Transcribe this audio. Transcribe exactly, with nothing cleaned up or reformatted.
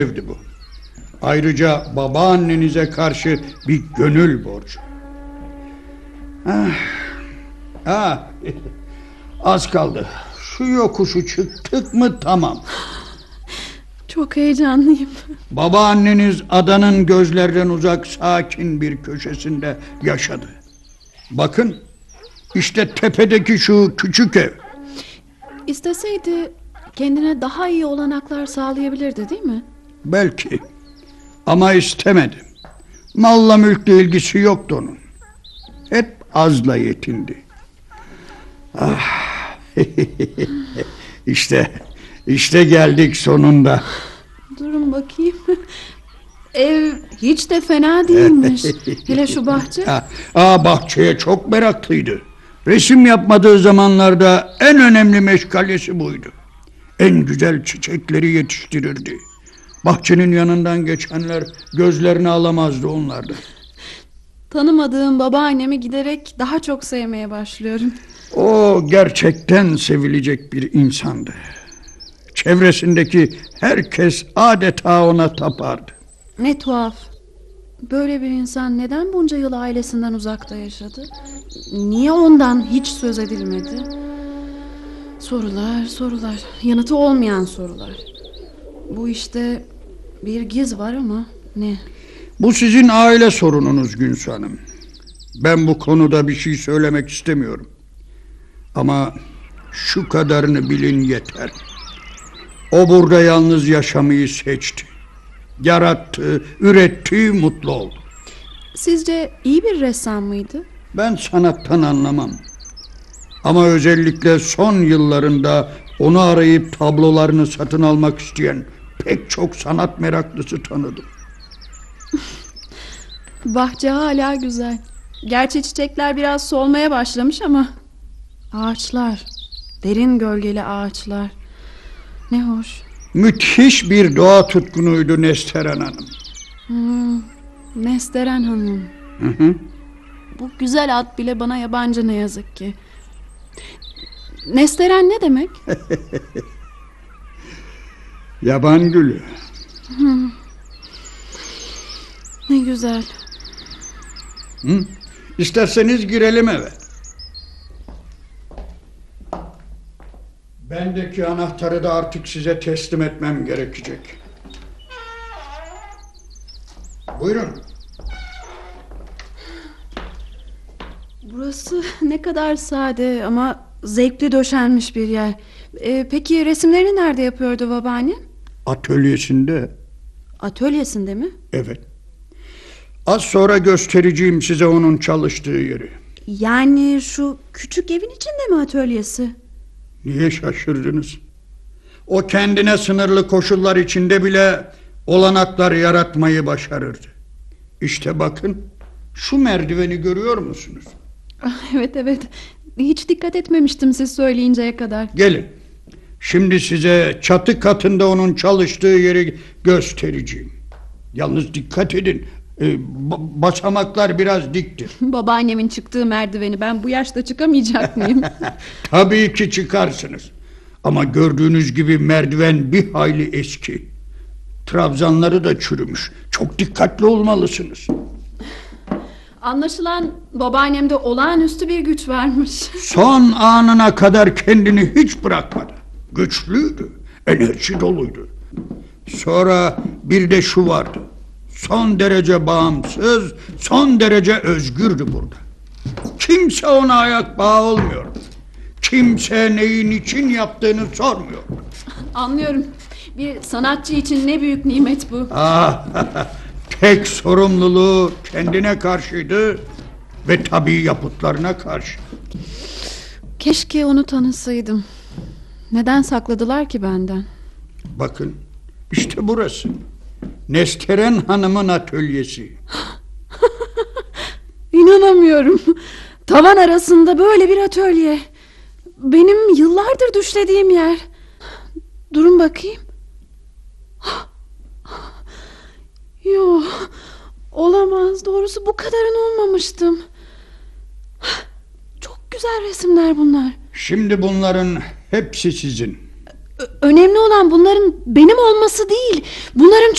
evdi bu. Ayrıca babaannenize karşı bir gönül borcu. Ah, ah, az kaldı. Şu yokuşu çıktık mı tamam. Çok heyecanlıyım. Babaanneniz adanın gözlerden uzak sakin bir köşesinde yaşadı. Bakın, işte tepedeki şu küçük ev. İsteseydi kendine daha iyi olanaklar sağlayabilirdi, değil mi? Belki. Ama istemedi. Malla mülkle ilgisi yoktu onun. Hep azla yetindi. Ah. İşte, işte geldik sonunda. Durun bakayım. Ev hiç de fena değilmiş. Hele şu bahçe. Ha, aa, bahçeye çok meraklıydı. Resim yapmadığı zamanlarda en önemli meşgalesi buydu. En güzel çiçekleri yetiştirirdi. Bahçenin yanından geçenler gözlerini alamazdı onlardan. Tanımadığım babaannemi giderek daha çok sevmeye başlıyorum. O gerçekten sevilecek bir insandı. Çevresindeki herkes adeta ona tapardı. Ne tuhaf. Böyle bir insan neden bunca yıl ailesinden uzakta yaşadı? Niye ondan hiç söz edilmedi? Sorular, sorular. Yanıtı olmayan sorular. Bu işte bir giz var ama ne? Bu sizin aile sorununuz Günsü Hanım. Ben bu konuda bir şey söylemek istemiyorum. Ama şu kadarını bilin yeter. O burada yalnız yaşamayı seçti. Yarattı, üretti, mutlu oldu. Sizce iyi bir ressam mıydı? Ben sanattan anlamam. Ama özellikle son yıllarında onu arayıp tablolarını satın almak isteyen pek çok sanat meraklısı tanıdım. Bahçe hala güzel. Gerçi çiçekler biraz solmaya başlamış ama ağaçlar, derin gölgeli ağaçlar. Ne hoş. Müthiş bir doğa tutkunuydu Nesteren Hanım. Hmm, Nesteren Hanım. Hı hı. Bu güzel ad bile bana yabancı ne yazık ki. Nesteren ne demek? Yaban gülü. Hmm. Ne güzel. Hı? İsterseniz girelim eve. Bendeki anahtarı da artık size teslim etmem gerekecek. Buyurun. Burası ne kadar sade ama zevkli döşenmiş bir yer. Ee, peki resimlerini nerede yapıyordu babaanne? Atölyesinde. Atölyesinde mi? Evet. Az sonra göstereceğim size onun çalıştığı yeri. Yani şu küçük evin içinde mi atölyesi? Niye şaşırdınız? O kendine sınırlı koşullar içinde bile olanaklar yaratmayı başarırdı. İşte bakın, şu merdiveni görüyor musunuz? Evet evet. Hiç dikkat etmemiştim siz söyleyinceye kadar. Gelin. Şimdi size çatı katında onun çalıştığı yeri göstereceğim. Yalnız dikkat edin. Ee, basamaklar biraz diktir. Babaannemin çıktığı merdiveni ben bu yaşta çıkamayacak mıyım? Tabii ki çıkarsınız. Ama gördüğünüz gibi merdiven bir hayli eski. Trabzanları da çürümüş. Çok dikkatli olmalısınız. Anlaşılan babaannemde olağanüstü bir güç varmış. Son anına kadar kendini hiç bırakmadı. Güçlüydü, enerji doluydu. Sonra bir de şu vardı. Son derece bağımsız, son derece özgürdü burada. Kimse ona ayak bağı olmuyor. Kimse neyin için yaptığını sormuyor. Anlıyorum. Bir sanatçı için ne büyük nimet bu. Ah, tek sorumluluğu kendine karşıydı ve tabii yapıtlarına karşı. Keşke onu tanısaydım. Neden sakladılar ki benden? Bakın, işte burası. Nesteren Hanım'ın atölyesi. İnanamıyorum. Tavan arasında böyle bir atölye. Benim yıllardır düşlediğim yer. Durun bakayım. Yo, olamaz. Doğrusu bu kadarını olmamıştım. Çok güzel resimler bunlar. Şimdi bunların hepsi sizin. Ö- önemli olan bunların benim olması değil. Bunların